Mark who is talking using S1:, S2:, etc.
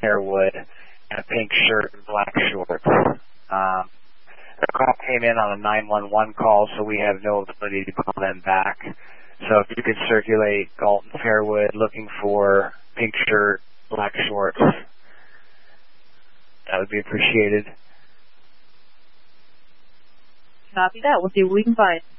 S1: Fairwood, and a pink shirt and black shorts. The call came in on a 911 call, so we have no ability to call them back. So if you could circulate Galton Fairwood looking for pink shirt, black shorts, that would be appreciated.
S2: Copy that. We'll see what we can find.